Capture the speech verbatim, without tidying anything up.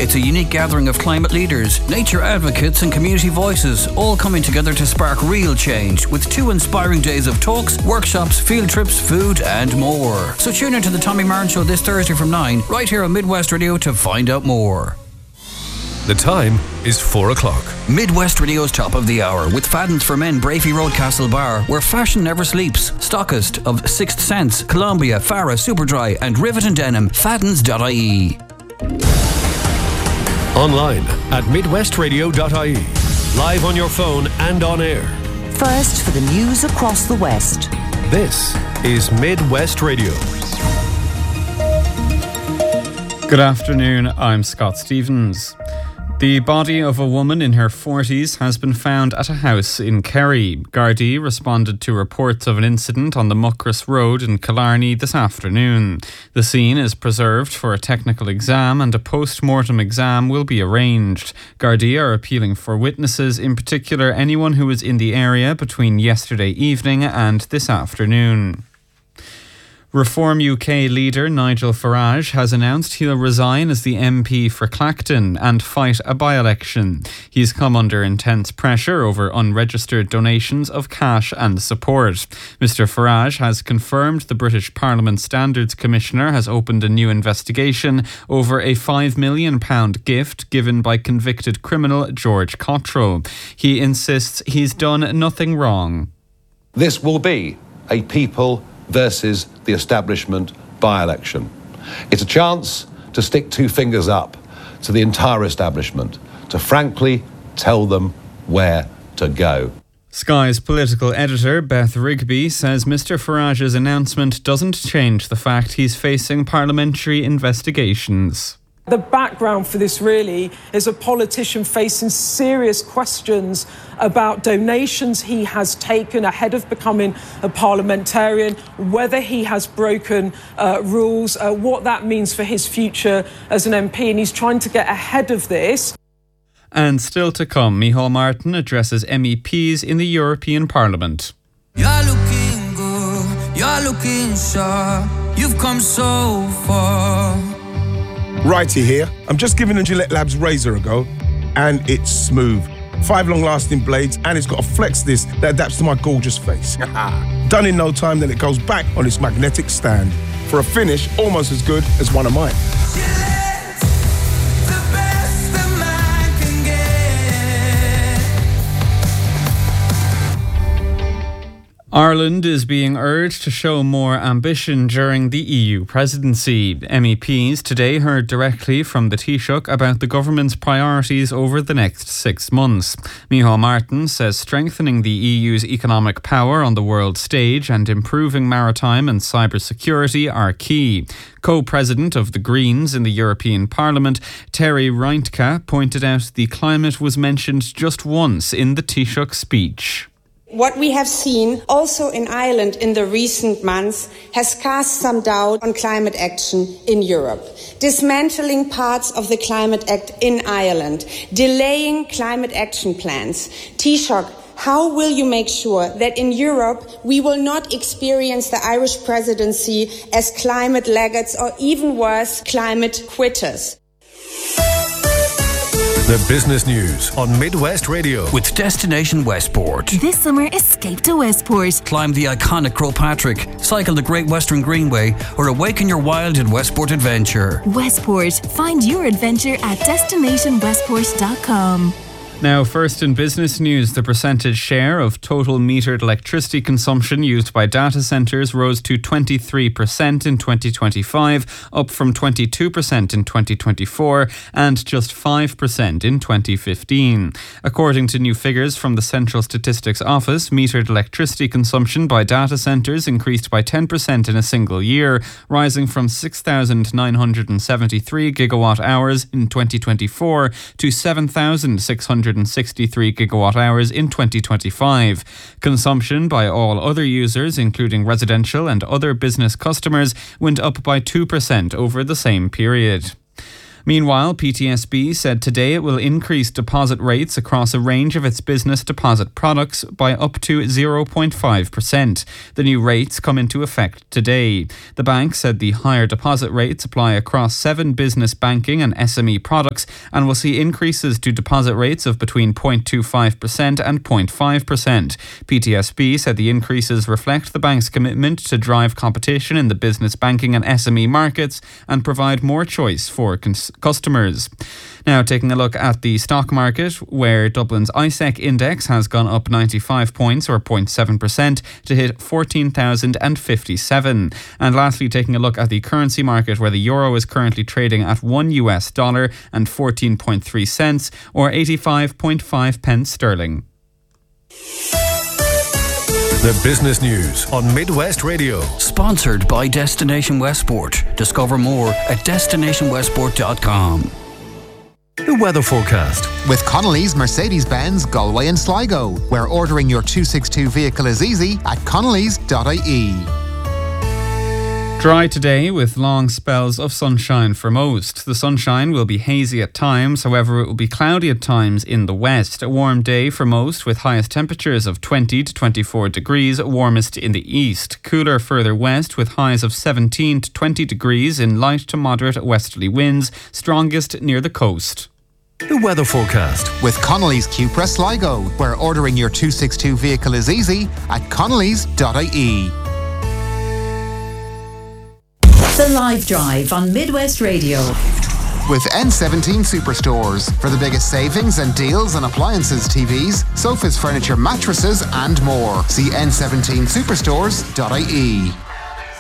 It's a unique gathering of climate leaders, nature advocates and community voices, all coming together to spark real change with two inspiring days of talks, workshops, field trips, food and more. So tune in to the Tommy Martin Show this Thursday from nine, right here on Midwest Radio to find out more. The time is four o'clock. Midwest Radio's Top of the Hour with Fadden's for Men, Brafey Road, Castle Bar, where fashion never sleeps. Stockist of Sixth Sense, Columbia, Farah, Superdry and Rivet and Denim. Faddens dot I E. Online at midwest radio dot I E. Live on your phone and on air. First for the news across the West. This is Midwest Radio. Good afternoon, I'm Scott Stevens. The body of a woman in her forties has been found at a house in Kerry. Gardaí responded to reports of an incident on the Muckross Road in Killarney this afternoon. The scene is preserved for a technical exam and a post-mortem exam will be arranged. Gardaí are appealing for witnesses, in particular anyone who was in the area between yesterday evening and this afternoon. Reform U K leader Nigel Farage has announced he'll resign as the M P for Clacton and fight a by-election. He's come under intense pressure over unregistered donations of cash and support. Mister Farage has confirmed the British Parliament Standards Commissioner has opened a new investigation over a five million pounds gift given by convicted criminal George Cottrell. He insists he's done nothing wrong. This will be a people versus the establishment by-election. It's a chance to stick two fingers up to the entire establishment, to frankly tell them where to go. Sky's political editor, Beth Rigby, says Mister Farage's announcement doesn't change the fact he's facing parliamentary investigations. The background for this really is a politician facing serious questions about donations he has taken ahead of becoming a parliamentarian, whether he has broken uh, rules, uh, what that means for his future as an M P, and he's trying to get ahead of this. And still to come, Micheál Martin addresses M E Ps in the European Parliament. You're looking good, you're looking sharp, you've come so far. Righty here. I'm just giving the Gillette Labs razor a go, and it's smooth. Five long-lasting blades, and it's got a flex disc that adapts to my gorgeous face. Done in no time, then it goes back on its magnetic stand for a finish almost as good as one of mine. Ireland is being urged to show more ambition during the E U presidency. M E Ps today heard directly from the Taoiseach about the government's priorities over the next six months. Micheál Martin says strengthening the E U's economic power on the world stage and improving maritime and cyber security are key. Co-president of the Greens in the European Parliament, Terry Reintke, pointed out the climate was mentioned just once in the Taoiseach speech. What we have seen also in Ireland in the recent months has cast some doubt on climate action in Europe. Dismantling parts of the Climate Act in Ireland, delaying climate action plans. Taoiseach, how will you make sure that in Europe we will not experience the Irish presidency as climate laggards or even worse, climate quitters? The business news on Midwest Radio with Destination Westport. This summer, escape to Westport. Climb the iconic Croagh Patrick, cycle the Great Western Greenway, or awaken your wild in Westport Adventure. Westport. Find your adventure at destination westport dot com. Now, first in business news, the percentage share of total metered electricity consumption used by data centres rose to twenty-three percent in twenty twenty-five, up from twenty-two percent in twenty twenty-four and just five percent in twenty fifteen. According to new figures from the Central Statistics Office, metered electricity consumption by data centres increased by ten percent in a single year, rising from six thousand nine hundred seventy-three gigawatt hours in twenty twenty-four to seven thousand six hundred sixty-three gigawatt hours in twenty twenty-five. Consumption by all other users, including residential and other business customers, went up by two percent over the same period. Meanwhile, P T S B said today it will increase deposit rates across a range of its business deposit products by up to zero point five percent. The new rates come into effect today. The bank said the higher deposit rates apply across seven business banking and S M E products and will see increases to deposit rates of between zero point two five percent and zero point five percent. P T S B said the increases reflect the bank's commitment to drive competition in the business banking and S M E markets and provide more choice for cons- customers. Now, taking a look at the stock market, where Dublin's I S E C index has gone up ninety-five points or zero point seven percent to hit fourteen thousand fifty-seven. And lastly, taking a look at the currency market, where the euro is currently trading at one U S dollar and fourteen point three cents or eighty-five point five pence sterling. The business news on Midwest Radio. Sponsored by Destination Westport. Discover more at destination westport dot com. The weather forecast. With Connolly's Mercedes-Benz Galway and Sligo, where ordering your two sixty-two vehicle is easy at connellys dot I E. Dry today with long spells of sunshine for most. The sunshine will be hazy at times, however it will be cloudy at times in the west. A warm day for most with highest temperatures of twenty to twenty-four degrees, warmest in the east. Cooler further west with highs of seventeen to twenty degrees in light to moderate westerly winds, strongest near the coast. The weather forecast. With Connolly's Cupra Sligo, where ordering your two sixty-two vehicle is easy at connellys dot I E. The Live Drive on Midwest Radio. With N seventeen Superstores for the biggest savings and deals on appliances, T Vs, sofas, furniture, mattresses and more. See N seventeen superstores dot I E.